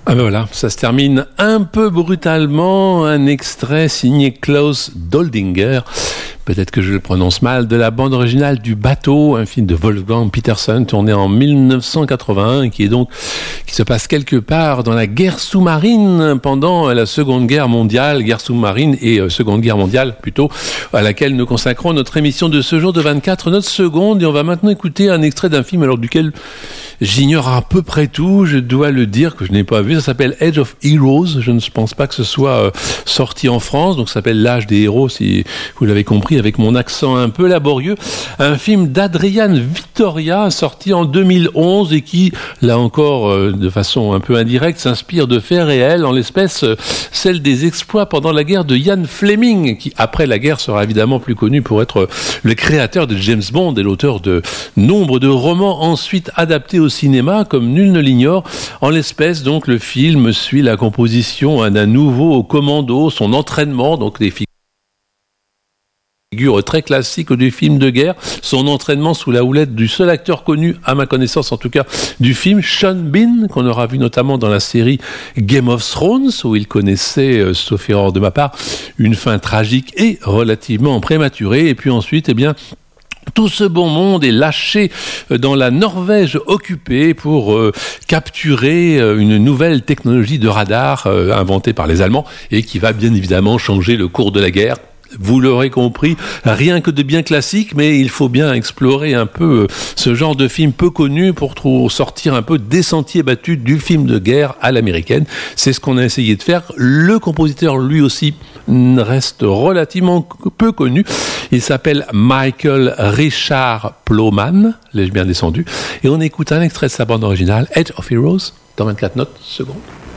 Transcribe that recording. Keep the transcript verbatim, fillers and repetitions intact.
Ah ben voilà, ça se termine un peu brutalement, un extrait signé Klaus Doldinger, peut-être que je le prononce mal, de la bande originale du Bateau, un film de Wolfgang Petersen tourné en dix-neuf cent quatre-vingt-un, qui est donc qui se passe quelque part dans la guerre sous-marine pendant la Seconde Guerre mondiale, guerre sous-marine et euh, Seconde Guerre mondiale plutôt, à laquelle nous consacrons notre émission de ce jour de vingt-quatre notes secondes. Et on va maintenant écouter un extrait d'un film alors duquel j'ignore à peu près tout, je dois le dire que je n'ai pas vu. Ça s'appelle Age of Heroes. Je ne pense pas que ce soit euh, sorti en France, donc ça s'appelle L'âge des héros, si vous l'avez compris, avec mon accent un peu laborieux. Un film d'Adrian Vittoria, sorti en deux mille onze et qui, là encore, euh, de façon un peu indirecte, s'inspire de faits réels, en l'espèce euh, celle des exploits pendant la guerre de Ian Fleming, qui après la guerre sera évidemment plus connu pour être le créateur de James Bond et l'auteur de nombre de romans ensuite adaptés au cinéma, comme nul ne l'ignore. En l'espèce, donc, le film suit la composition d'un nouveau commando, son entraînement, donc des figure très classique du film de guerre, son entraînement sous la houlette du seul acteur connu, à ma connaissance en tout cas, du film, Sean Bean, qu'on aura vu notamment dans la série Game of Thrones, où il connaissait, euh, sauf erreur de ma part, une fin tragique et relativement prématurée. Et puis ensuite, eh bien, tout ce bon monde est lâché dans la Norvège occupée pour euh, capturer euh, une nouvelle technologie de radar euh, inventée par les Allemands et qui va bien évidemment changer le cours de la guerre. Vous l'aurez compris, rien que de bien classique, mais il faut bien explorer un peu ce genre de film peu connu pour trop sortir un peu des sentiers battus du film de guerre à l'américaine. C'est ce qu'on a essayé de faire. Le compositeur, lui aussi, reste relativement peu connu. Il s'appelle Michael Richard Plowman, l'ai-je bien descendu, et on écoute un extrait de sa bande originale, Age of Heroes, dans vingt-quatre notes secondes.